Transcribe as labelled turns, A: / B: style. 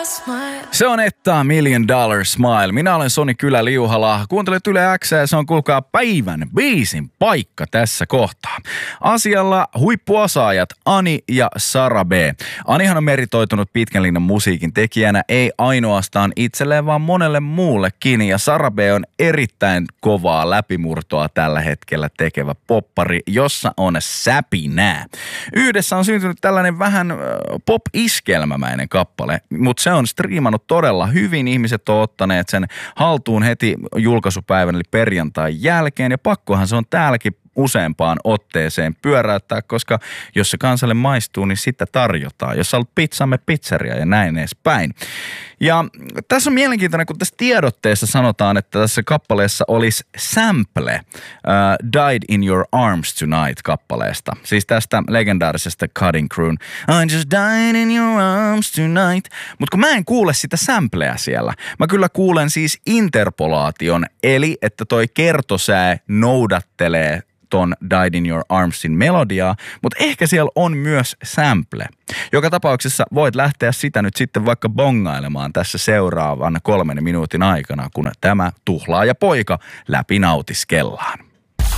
A: Se on Etta $1 Million Smile. Minä olen Soni Kylä-Liuhala. Kuuntelet Yle X ja se on kuulkaa päivän biisin paikka tässä kohtaa. Asialla huippuosaajat Ani ja Sara B. Anihan on meritoitunut pitkän linjan musiikin tekijänä, ei ainoastaan itselleen, vaan monelle muullekin. Ja Sara B on erittäin kovaa läpimurtoa tällä hetkellä tekevä poppari, jossa on säpinää. Yhdessä on syntynyt tällainen vähän pop-iskelmämäinen kappale, mutta se on striimannut todella hyvin. Ihmiset on ottaneet sen haltuun heti julkaisupäivän eli perjantain jälkeen ja pakkohan se on täälläkin useampaan otteeseen pyöräyttää, koska jos se kansalle maistuu, niin sitä tarjotaan. Jos haluat pizzamme pizzeria ja näin edespäin. Ja tässä on mielenkiintoinen, kun tässä tiedotteessa sanotaan, että tässä kappaleessa olisi sample Died in Your Arms Tonight -kappaleesta. Siis tästä legendaarisesta Cutting Crewn I just died in your arms tonight. Mutta kun mä en kuule sitä sampleä siellä, mä kyllä kuulen siis interpolaation, eli että toi kertosää noudattelee ton Died in Your Armsin melodiaa, mutta ehkä siellä on myös sample. Joka tapauksessa voit lähteä sitä nyt sitten vaikka bongailemaan tässä seuraavan 3 minuutin aikana, kun tämä tuhlaaja poika läpi nautiskellaan.